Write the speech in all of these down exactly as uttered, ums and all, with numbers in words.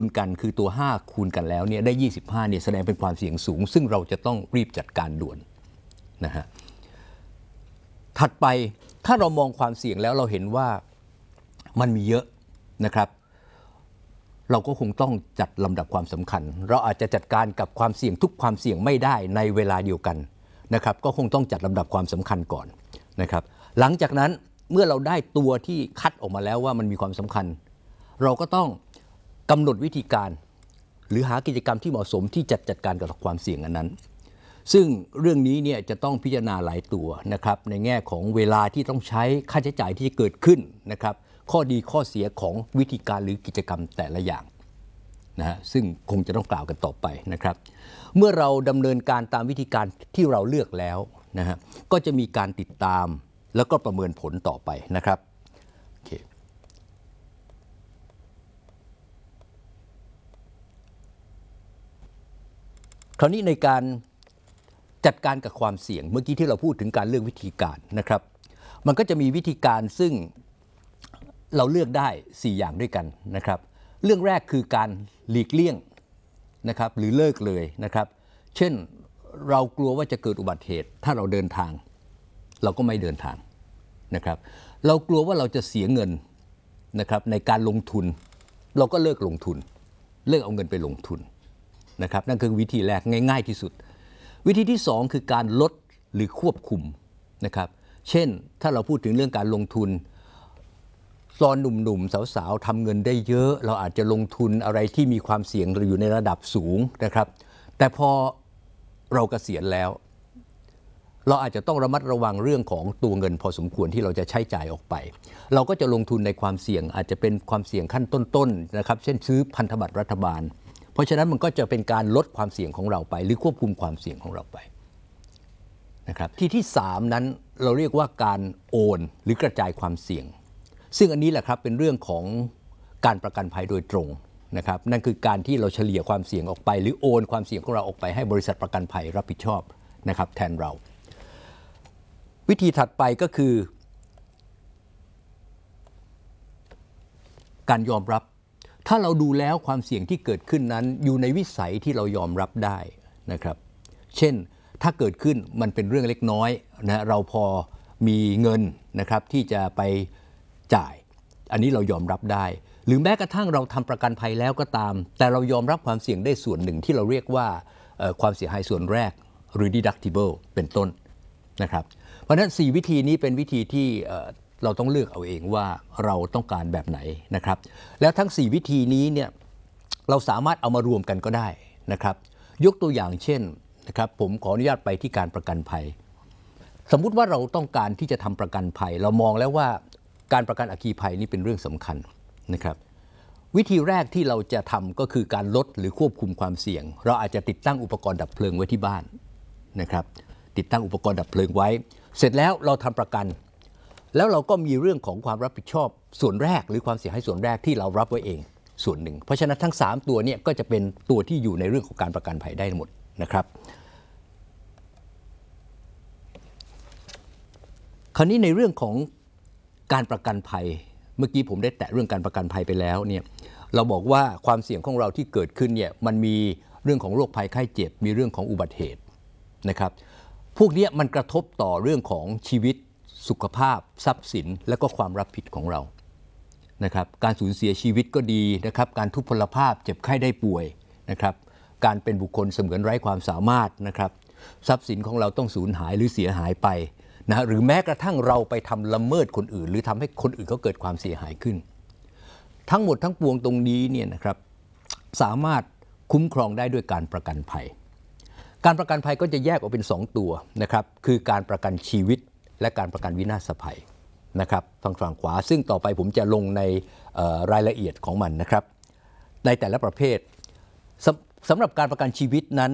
กันคือตัวห้าคูณกันแล้วเนี่ยได้ยี่สิบห้าเนี่ยแสดงเป็นความเสี่ยงสูงซึ่งเราจะต้องรีบจัดการด่วนนะฮะถัดไปถ้าเรามองความเสี่ยงแล้วเราเห็นว่ามันมีเยอะนะครับเราก็คงต้องจัดลำดับความสำคัญเราอาจจะจัดการกับความเสี่ยงทุกความเสี่ยงไม่ได้ในเวลาเดียวกันนะครับก็คงต้องจัดลำดับความสำคัญก่อนนะครับหลังจากนั้นเมื่อเราได้ตัวที่คัดออกมาแล้วว่ามันมีความสำคัญเราก็ต้องกำหนดวิธีการหรือหากิจกรรมที่เหมาะสมที่จะจัดการกับความเสี่ยงอันนั้นซึ่งเรื่องนี้เนี่ยจะต้องพิจารณาหลายตัวนะครับในแง่ของเวลาที่ต้องใช้ค่าใช้จ่ายที่จะเกิดขึ้นนะครับข้อดีข้อเสียของวิธีการหรือกิจกรรมแต่ละอย่างนะฮะซึ่งคงจะต้องกล่าวกันต่อไปนะครับเมื่อเราดำเนินการตามวิธีการที่เราเลือกแล้วนะฮะก็จะมีการติดตามแล้วก็ประเมินผลต่อไปนะครับโอเคคราวนี้ในการจัดการกับความเสี่ยงเมื่อกี้ที่เราพูดถึงการเลือกวิธีการนะครับมันก็จะมีวิธีการซึ่งเราเลือกได้สี่อย่างด้วยกันนะครับเรื่องแรกคือการหลีกเลี่ยงนะครับหรือเลิกเลยนะครับเช่นเรากลัวว่าจะเกิดอุบัติเหตุถ้าเราเดินทางเราก็ไม่เดินทางนะครับเรากลัวว่าเราจะเสียเงินนะครับในการลงทุนเราก็เลิกลงทุนเลิกเอาเงินไปลงทุนนะครับนั่นคือวิธีแรกง่ายๆที่สุดวิธีที่สองคือการลดหรือควบคุมนะครับเช่นถ้าเราพูดถึงเรื่องการลงทุนตอนหนุ่มๆสาวๆทำเงินได้เยอะเราอาจจะลงทุนอะไรที่มีความเสี่ยงอยู่ในระดับสูงนะครับแต่พอเราเกษียณแล้วเราอาจจะต้องระมัดระวังเรื่องของตัวเงินพอสมควรที่เราจะใช้จ่ายออกไปเราก็จะลงทุนในความเสี่ยงอาจจะเป็นความเสี่ยงขั้นต้นๆนะครับเช่นซื้อพันธบัตรรัฐบาลเพราะฉะนั้นมันก็จะเป็นการลดความเสี่ยงของเราไปหรือควบคุมความเสี่ยงของเราไปนะครับที่ที่สามนั้นเราเรียกว่าการโอนหรือกระจายความเสี่ยงซึ่งอันนี้แหละครับเป็นเรื่องของการประกันภัยโดยตรงนะครับนั่นคือการที่เราเฉลี่ยความเสี่ยงออกไปหรือโอนความเสี่ยงของเราออกไปให้บริษัทประกันภัยรับผิดชอบนะครับแทนเราวิธีถัดไปก็คือการยอมรับถ้าเราดูแล้วความเสี่ยงที่เกิดขึ้นนั้นอยู่ในวิสัยที่เรายอมรับได้นะครับเช่นถ้าเกิดขึ้นมันเป็นเรื่องเล็กน้อยนะเราพอมีเงินนะครับที่จะไปจ่ายอันนี้เรายอมรับได้หรือแม้กระทั่งเราทำประกันภัยแล้วก็ตามแต่เรายอมรับความเสี่ยงได้ส่วนหนึ่งที่เราเรียกว่าความเสียหายส่วนแรกหรือ deductible เป็นต้นนะครับเพราะฉะนั้นสี่วิธีนี้เป็นวิธีที่เราต้องเลือกเอาเองว่าเราต้องการแบบไหนนะครับแล้วทั้งสี่วิธีนี้เนี่ยเราสามารถเอามารวมกันก็ได้นะครับยกตัวอย่างเช่นนะครับผมขออนุญาตไปที่การประกันภัยสมมุติว่าเราต้องการที่จะทำประกันภัยเรามองแล้วว่าการประกันอัคคีภัยนี่เป็นเรื่องสำคัญนะครับวิธีแรกที่เราจะทำก็คือการลดหรือควบคุมความเสี่ยงเราอาจจะติดตั้งอุปกรณ์ดับเพลิงไว้ที่บ้านนะครับติดตั้งอุปกรณ์ดับเพลิงไว้เสร็จแล้วเราทำประกันแล้วเราก็มีเรื่องของความรับผิดชอบส่วนแรกหรือความเสียหายส่วนแรกที่เรารับไว้เองส่วนหนึ่งเพราะฉะนั้นทั้งสามตัวเนี่ยก็จะเป็นตัวที่อยู่ในเรื่องของการประกันภัยได้หมดนะครับคราวนี้ในเรื่องของการประกันภัยเมื่อกี้ผมได้แตะเรื่องการประกันภัยไปแล้วเนี่ยเราบอกว่าความเสี่ยงของเราที่เกิดขึ้นเนี่ยมันมีเรื่องของโรคภัยไข้เจ็บมีเรื่องของอุบัติเหตุนะครับพวกนี้มันกระทบต่อเรื่องของชีวิตสุขภาพทรัพย์สินและก็ความรับผิดของเรานะครับการสูญเสียชีวิตก็ดีนะครับการทุพพลภาพเจ็บไข้ได้ป่วยนะครับการเป็นบุคคลเสมือนไร้ความสามารถนะครับทรัพย์สินของเราต้องสูญหายหรือเสียหายไปนะหรือแม้กระทั่งเราไปทำละเมิดคนอื่นหรือทำให้คนอื่นเขาเกิดความเสียหายขึ้นทั้งหมดทั้งปวงตรงนี้เนี่ยนะครับสามารถคุ้มครองได้ด้วยการประกันภัยการประกันภัยก็จะแยกออกเป็นสองตัวนะครับคือการประกันชีวิตและการประกันวินาศภัยนะครับทางฝั่งขวาซึ่งต่อไปผมจะลงในรายละเอียดของมันนะครับในแต่ละประเภทสสำหรับการประกันชีวิตนั้น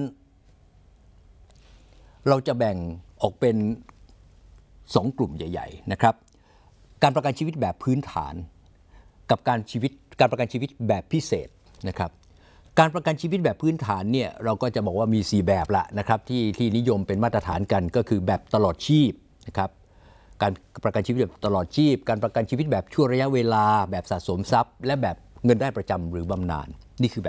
เราจะแบ่งออกเป็นสองกลุ่มใหญ่ๆนะครับการประกันชีวิตแบบพื้นฐานกับการชีวิตการประกันชีวิตแบบพิเศษนะครับการประกันชีวิตแบบพื้นฐานเนี่ยเราก็จะบอกว่ามีสี่แบบละนะครับที่ที่นิยมเป็นมาตรฐานกันก็คือแบบตลอดชีพนะครับการประกันชีวิตแบบตลอดชีพการประกันชีวิตแบบชั่วระยะเวลาแบบสะสมทรัพย์และแบบเงินได้ประจำหรือบำนาญนี่คือแบบ